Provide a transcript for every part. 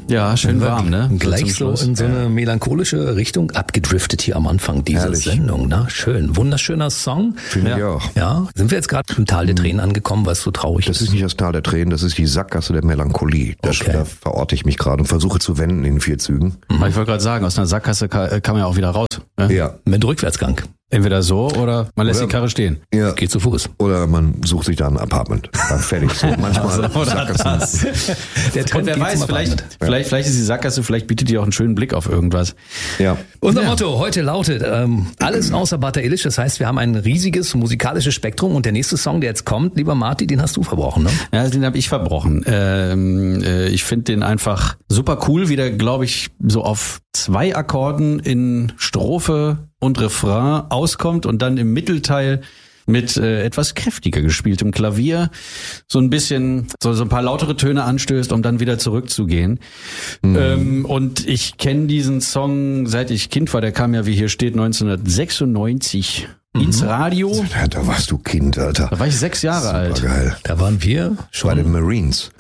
Ja, schön warm, ne? Gleich so in so eine melancholische Richtung abgedriftet hier am Anfang dieser Sendung. Ne? Schön, wunderschöner Song. Finde ich auch. Ja, sind wir jetzt gerade im Tal der Tränen angekommen, weil es so traurig ist? Das ist nicht das Tal der Tränen, das ist die Sackgasse der Melancholie. Da verorte ich mich gerade und versuche zu wenden in 4 Zügen. Ich wollte gerade sagen, aus einer Sackgasse kann man ja auch wieder raus. Ne? Ja. Mit Rückwärtsgang. Entweder so oder man lässt die Karre stehen. Ja. Geht zu Fuß. Oder man sucht sich da ein Apartment. Dann fertig. So, manchmal Sackgassen. Und wer weiß, vielleicht ist die Sackgasse, vielleicht bietet die auch einen schönen Blick auf irgendwas. Ja. Unser Motto heute lautet, alles außer Butter Illich. Das heißt, wir haben ein riesiges musikalisches Spektrum und der nächste Song, der jetzt kommt, lieber Marty, den hast du verbrochen, ne? Ja, den habe ich verbrochen. Ich finde den einfach super cool, wie der, glaube ich, so auf 2 Akkorden in Strophe und Refrain auskommt und dann im Mittelteil mit etwas kräftiger gespieltem Klavier so ein bisschen, so ein paar lautere Töne anstößt, um dann wieder zurückzugehen. Und ich kenne diesen Song, seit ich Kind war, der kam ja, wie hier steht, 1996 ins Radio. Ja, da warst du Kind, Alter. Da war ich 6 Jahre alt. Geil. Da waren wir schon Bei den Marines.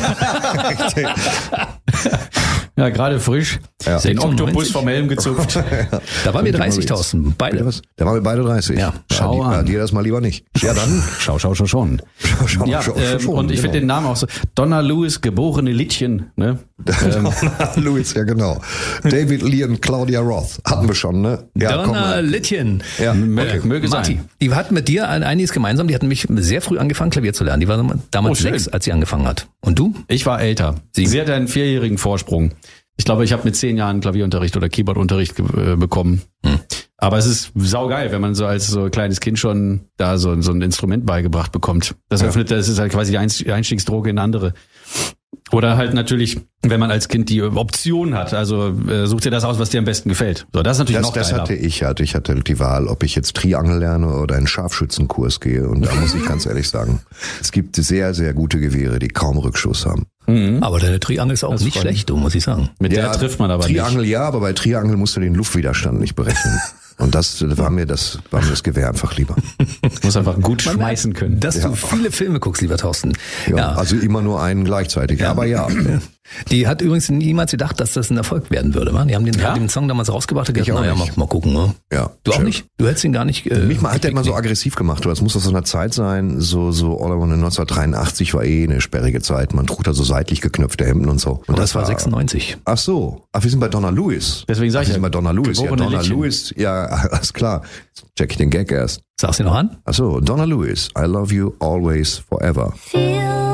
Ja, gerade frisch. Ja. Den Oktopus vom Helm gezupft. Da waren wir 30.000, beide. Da waren wir beide 30. Ja, schau an. Dir das mal lieber nicht. Ja, dann. Schau schon. Ja, Und ich finde den Namen auch so. Donna Lewis, geborene Littchen. Ne? Donna Lewis, ja genau. David Lee und Claudia Roth. Hatten wir schon, ne? Ja, Donna Littchen. Ja. Möge Marty, sein. die hatten mit dir einiges gemeinsam. Die hatten mich sehr früh angefangen, Klavier zu lernen. Die war damals 6, als sie angefangen hat. Und du? Ich war älter. Sie hat einen 4-jährigen Vorsprung. Ich glaube, ich habe mit 10 Jahren Klavierunterricht oder Keyboardunterricht bekommen. Aber es ist saugeil, wenn man so als so kleines Kind schon da so ein Instrument beigebracht bekommt. Das ist halt quasi die Einstiegsdroge in andere. Oder halt natürlich, wenn man als Kind die Option hat, also such dir das aus, was dir am besten gefällt. So, das ist natürlich noch geiler. Ich hatte die Wahl, ob ich jetzt Triangel lerne oder einen Scharfschützenkurs gehe. Und da muss ich ganz ehrlich sagen, es gibt sehr, sehr gute Gewehre, die kaum Rückschuss haben. Aber deine Triangel ist auch nicht schlecht, muss ich sagen. Mit der trifft man aber Triangel, nicht. ja, aber bei Triangel musst du den Luftwiderstand nicht berechnen. Und das war mir das Gewehr einfach lieber. Muss einfach gut schmeißen können. Dass du viele Filme guckst, lieber Thorsten. Ja, also immer nur einen gleichzeitig. Ja. Aber ja. Die hat übrigens niemals gedacht, dass das ein Erfolg werden würde. Man. Die haben den Song damals rausgebracht und gesagt, naja, mal gucken. Ne? Ja, du auch nicht? Du hättest ihn gar nicht... Mich hat der immer so aggressiv gemacht. Das muss aus so einer Zeit sein, so All I Want 1983 war eine sperrige Zeit. Man trug da so seitlich geknöpfte Hemden und so. Und das war 96. Ach so. Wir sind bei Donna Lewis. Deswegen sag ich wir sind bei Donna Lewis. Ja, Donna Littchen. Lewis, ja, alles klar. Check ich den Gag erst. Sagst du noch an? Ach so, Donna Lewis. I love you always forever.